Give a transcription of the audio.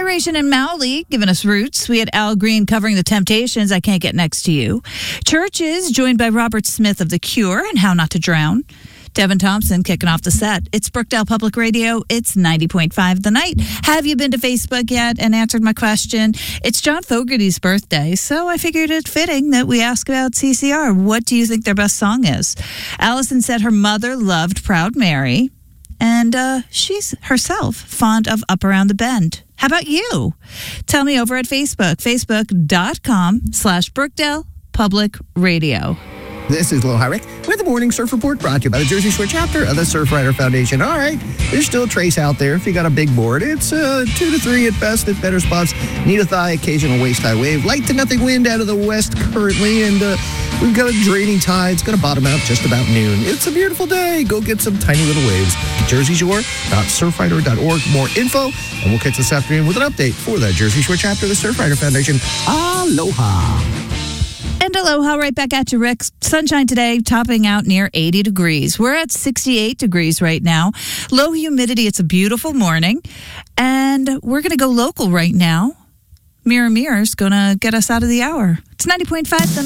Generation in Mowley giving us roots. We had Al Green covering the Temptations, I Can't Get Next to You. Churches joined by Robert Smith of The Cure and How Not to Drown. Devin Thompson kicking off the set. It's Brookdale Public Radio. It's 90.5 The Night. Have you been to Facebook yet and answered my question? It's John Fogerty's birthday, so I figured it fitting that we ask about CCR. What do you think their best song is? Allison said her mother loved Proud Mary, and she's herself fond of Up Around the Bend. How about you? Tell me over at Facebook, facebook.com/Brookdale Public Radio. This is Aloha Rick with the Morning Surf Report brought to you by the Jersey Shore chapter of the Surfrider Foundation. All right, there's still a trace out there if you got a big board. It's 2 to 3 at best at better spots. Need a thigh, occasional waist-high wave. Light to nothing wind out of the west currently, and we've got a draining tide. It's going to bottom out just about noon. It's a beautiful day. Go get some tiny little waves. JerseyShore.surfrider.org. More info, and we'll catch this afternoon with an update for the Jersey Shore chapter of the Surfrider Foundation. Aloha. And aloha, right back at you, Rick. Sunshine today, topping out near 80 degrees. We're at 68 degrees right now. Low humidity. It's a beautiful morning. And we're going to go local right now. Mirror Mirror's going to get us out of the hour. It's 90.5 The Night.